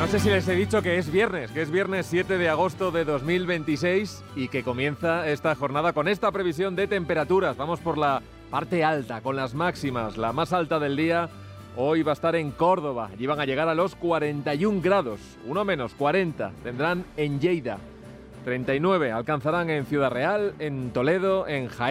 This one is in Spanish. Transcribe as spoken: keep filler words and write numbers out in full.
sé si les he dicho que es viernes, que es viernes siete de agosto de dos mil veintiséis y que comienza esta jornada con esta previsión de temperaturas. Vamos por la parte alta, con las máximas. La más alta del día hoy va a estar en Córdoba. Allí van a llegar a los cuarenta y un grados, uno menos, cuarenta. Tendrán en Lleida. treinta y nueve alcanzarán en Ciudad Real, en Toledo, en Jaén.